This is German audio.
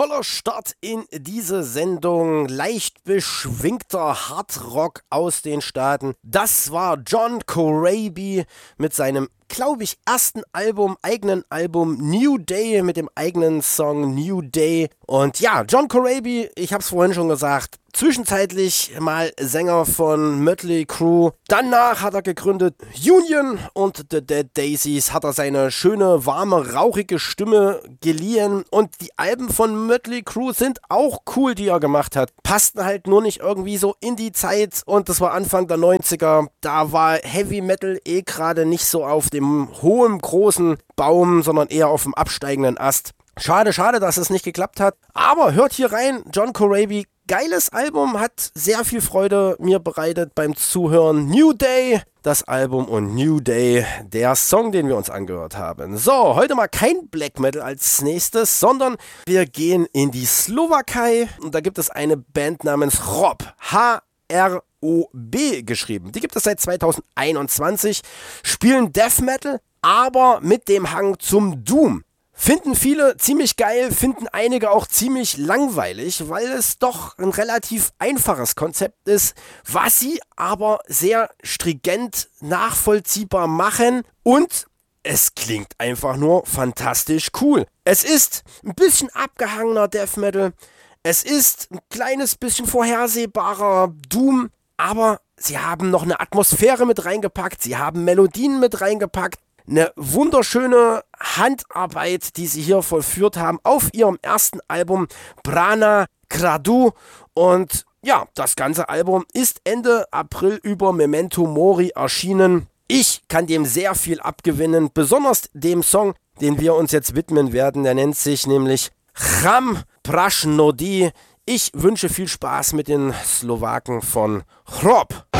toller Start in diese Sendung. Leicht beschwingter Hardrock aus den Staaten. Das war John Corabi mit seinem, glaube ich, eigenen Album New Day mit dem eigenen Song New Day. Und ja, John Corabi, ich habe es vorhin schon gesagt, zwischenzeitlich mal Sänger von Mötley Crüe. Danach hat er gegründet Union und The Dead Daisies, hat er seine schöne, warme, rauchige Stimme geliehen. Und die Alben von Mötley Crüe sind auch cool, die er gemacht hat. Passten halt nur nicht irgendwie so in die Zeit. Und das war Anfang der 90er. Da war Heavy Metal gerade nicht so auf dem hohen, großen Baum, sondern eher auf dem absteigenden Ast. Schade, dass es nicht geklappt hat. Aber hört hier rein, John Corabi, geiles Album, hat sehr viel Freude mir bereitet beim Zuhören. New Day, das Album, und New Day, der Song, den wir uns angehört haben. So, heute mal kein Black Metal als nächstes, sondern wir gehen in die Slowakei. Und da gibt es eine Band namens Hrob. H-R-O-B geschrieben. Die gibt es seit 2021, spielen Death Metal, aber mit dem Hang zum Doom. Finden viele ziemlich geil, finden einige auch ziemlich langweilig, weil es doch ein relativ einfaches Konzept ist, was sie aber sehr stringent nachvollziehbar machen, und es klingt einfach nur fantastisch cool. Es ist ein bisschen abgehangener Death Metal, es ist ein kleines bisschen vorhersehbarer Doom, aber sie haben noch eine Atmosphäre mit reingepackt, sie haben Melodien mit reingepackt. Eine wunderschöne Handarbeit, die sie hier vollführt haben auf ihrem ersten Album Brana Kradu. Und ja, das ganze Album ist Ende April über Memento Mori erschienen. Ich kann dem sehr viel abgewinnen, besonders dem Song, den wir uns jetzt widmen werden. Der nennt sich nämlich Chram Prashnodi. Ich wünsche viel Spaß mit den Slowaken von Hrob.